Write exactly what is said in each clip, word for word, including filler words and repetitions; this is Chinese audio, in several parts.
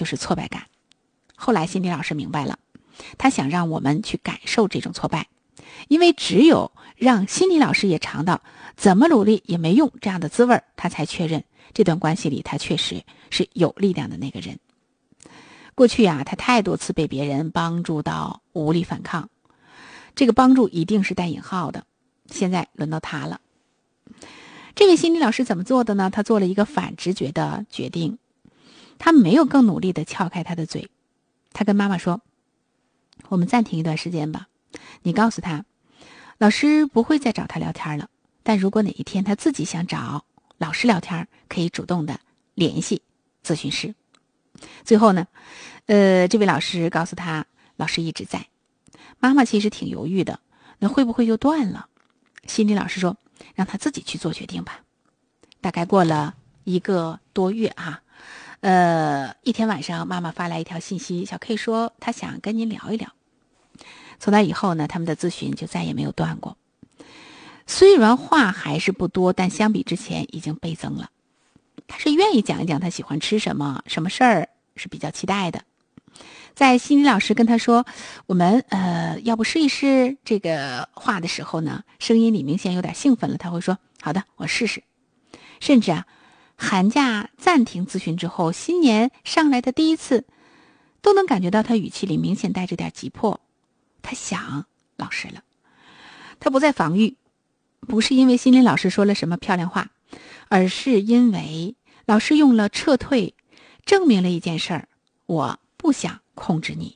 就是挫败感。后来心理老师明白了，他想让我们去感受这种挫败，因为只有让心理老师也尝到怎么努力也没用这样的滋味，他才确认这段关系里他确实是有力量的那个人。过去啊，他太多次被别人帮助到无力反抗，这个帮助一定是带引号的，现在轮到他了。这位心理老师怎么做的呢？他做了一个反直觉的决定，他没有更努力地撬开他的嘴，他跟妈妈说，我们暂停一段时间吧，你告诉他，老师不会再找他聊天了，但如果哪一天他自己想找老师聊天，可以主动的联系咨询师。最后呢，呃，这位老师告诉他，老师一直在。妈妈其实挺犹豫的，那会不会就断了？心理老师说，让他自己去做决定吧。大概过了一个多月啊，呃，一天晚上，妈妈发来一条信息，小 K 说她想跟您聊一聊。从那以后呢，他们的咨询就再也没有断过。虽然话还是不多，但相比之前已经倍增了。他是愿意讲一讲他喜欢吃什么，什么事儿是比较期待的。在心理老师跟他说，我们呃要不试一试这个话的时候呢，声音里明显有点兴奋了，他会说，好的，我试试。甚至啊，寒假暂停咨询之后，新年上来的第一次，都能感觉到他语气里明显带着点急迫，他想老师了。他不再防御，不是因为心理老师说了什么漂亮话，而是因为老师用了撤退证明了一件事儿，我不想控制你。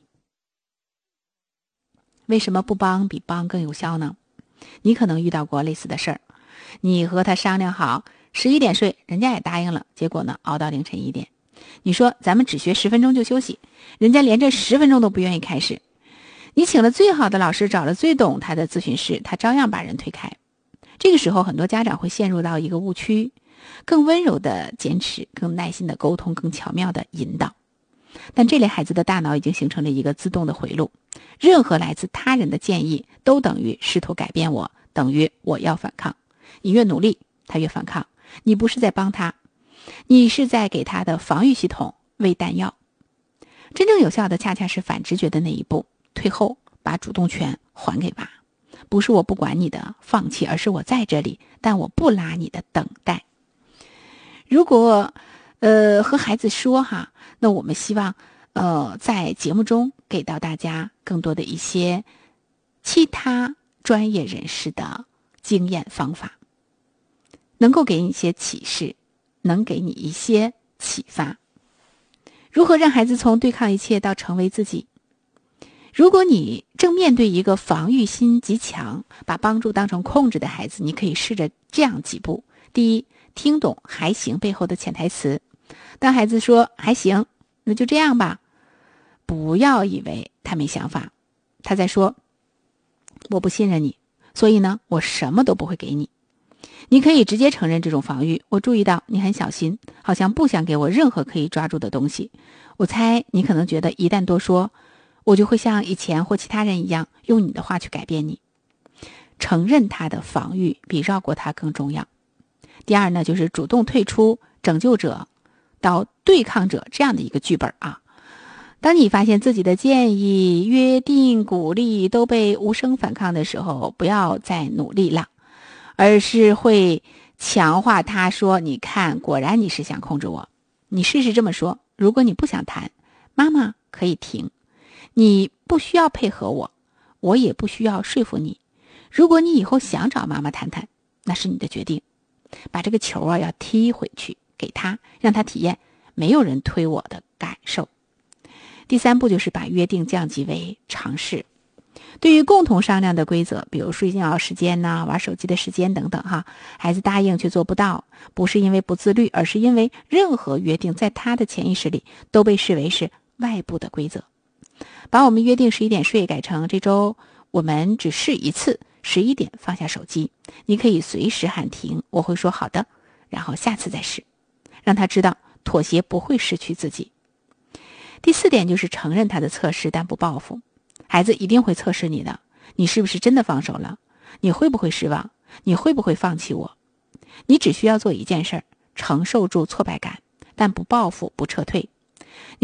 为什么不帮比帮更有效呢？你可能遇到过类似的事儿，你和他商量好十一点睡，人家也答应了，结果呢熬到凌晨一点。你说咱们只学十分钟就休息，人家连这十分钟都不愿意开始。你请了最好的老师，找了最懂他的咨询师，他照样把人推开。这个时候很多家长会陷入到一个误区，更温柔的坚持，更耐心的沟通，更巧妙的引导。但这类孩子的大脑已经形成了一个自动的回路，任何来自他人的建议都等于试图改变我，等于我要反抗。你越努力，他越反抗。你不是在帮他，你是在给他的防御系统喂弹药。真正有效的恰恰是反直觉的那一步，退后，把主动权还给娃。不是我不管你的放弃，而是我在这里，但我不拉你的等待。如果呃和孩子说哈，那我们希望呃在节目中给到大家更多的一些其他专业人士的经验方法，能够给你一些启示，能给你一些启发。如何让孩子从对抗一切到成为自己？如果你正面对一个防御心极强，把帮助当成控制的孩子，你可以试着这样几步。第一，听懂还行背后的潜台词。当孩子说还行，那就这样吧，不要以为他没想法，他在说我不信任你，所以呢我什么都不会给你。你可以直接承认这种防御，我注意到你很小心，好像不想给我任何可以抓住的东西。我猜你可能觉得一旦多说，我就会像以前或其他人一样用你的话去改变你。承认他的防御比绕过他更重要。第二呢，就是主动退出拯救者到对抗者这样的一个剧本啊。当你发现自己的建议、约定、鼓励都被无声反抗的时候，不要再努力了，而是会强化他说，你看，果然你是想控制我。你试试这么说，如果你不想谈，妈妈可以停，你不需要配合我，我也不需要说服你。如果你以后想找妈妈谈谈，那是你的决定。把这个球啊要踢回去给他，让他体验没有人推我的感受。第三步就是把约定降级为常识。对于共同商量的规则，比如睡觉时间呐、玩手机的时间等等哈，孩子答应却做不到，不是因为不自律，而是因为任何约定在他的潜意识里都被视为是外部的规则。把我们约定十一点睡改成这周我们只试一次，十一点放下手机，你可以随时喊停，我会说好的，然后下次再试，让他知道妥协不会失去自己。第四点就是承认他的测试，但不报复。孩子一定会测试你的，你是不是真的放手了？你会不会失望？你会不会放弃我？你只需要做一件事，承受住挫败感，但不报复，不撤退。